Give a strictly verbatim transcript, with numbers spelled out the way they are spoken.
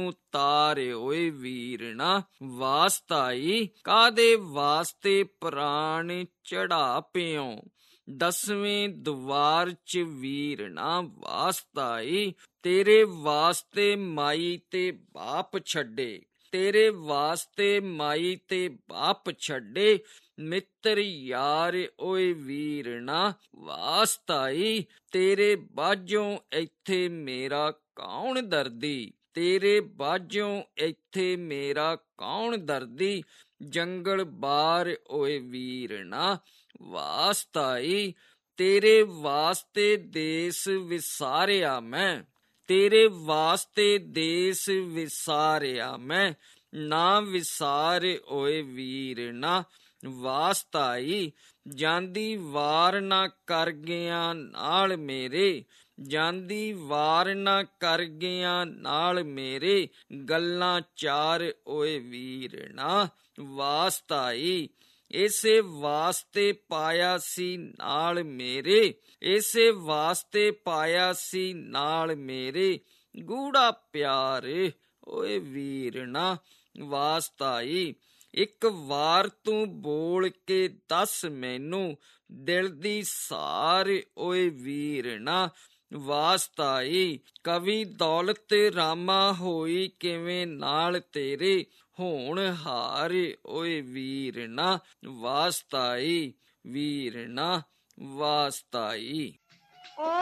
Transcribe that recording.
ਤਾਰੇ ਓਏ ਵੀਰਨਾ ਵਾਸਤਾਈ, ਕਾਦੇ ਵਾਸਤੇ ਪ੍ਰਾਣ ਚੜਾ ਪਿਓ, ਦਸਵੇਂ ਦੁਆਰ ਚ ਵੀਰਨਾ ਵਾਸਤਾਈ, ਤੇਰੇ ਵਾਸਤੇ ਮਾਈ ਤੇ ਬਾਪ ਛੱਡੇ, ਤੇਰੇ ਵਾਸਤੇ ਮਾਈ ਤੇ ਬਾਪ ਛੱਡੇ, ਮਿੱਤਰ ਯਾਰ ਓਏ ਵੀਰਨਾ ਵਾਸਤਾਈ, ਤੇਰੇ ਬਾਝੋਂ ਇੱਥੇ ਮੇਰਾ ਕੌਣ ਦਰਦੀ, ਤੇਰੇ ਬਾਝੋਂ ਇੱਥੇ ਮੇਰਾ ਕੌਣ ਦਰਦੀ, ਜੰਗਲ ਬਾਰ ਓਏ ਵੀਰਨਾ ਵਾਸਤਾਈ, ਤੇਰੇ ਵਾਸਤੇ ਦੇਸ ਵਿਸਾਰਿਆ ਮੈਂ, ਤੇਰੇ ਵਾਸਤੇ ਦੇਸ ਵਿਸਾਰਿਆ ਮੈਂ, ਨਾ ਵਿਸਾਰ ਓਏ ਵੀਰਨਾ ਵਾਸਤਾਈ, ਜਾਂਦੀ ਵਾਰ ਨਾ ਕਰ ਗਿਆ ਨਾਲ ਮੇਰੇ, ਜਾਂਦੀ ਵਾਰ ਨਾ ਕਰ ਗਿਆ ਨਾਲ ਮੇਰੇ, ਗੱਲਾਂ ਚਾਰ ਓਏ ਵੀਰਨਾ ਵਾਸਤਾਈ, ਇਸੇ ਵਾਸਤੇ ਪਾਇਆ ਸੀ ਨਾਲ ਮੇਰੇ, ਇਸੇ ਵਾਸਤੇ ਪਾਇਆ ਸੀ ਨਾਲ ਮੇਰੇ, ਗੂੜਾ ਪਿਆਰ ਓਏ ਵੀਰਨਾ ਵਾਸਤਾਈ, ਇੱਕ ਵਾਰ ਤੂੰ ਬੋਲ ਕੇ ਦੱਸ ਮੈਨੂੰ, ਦਿਲ ਦੀ ਸਾਰ ਓਏ ਵੀਰਨਾ ਵਾਸਤਾਈ, ਕਵੀ ਦੌਲਤ ਰਾਮਾ ਹੋਈ ਕਿਵੇਂ ਨਾਲ ਤੇਰੇ, ਹੋਣਹਾਰ ਓਏ ਵੀਰਨਾ ਵਾਸਤਾਈ, ਵੀਰਨਾ ਵਾਸਤਾਈ।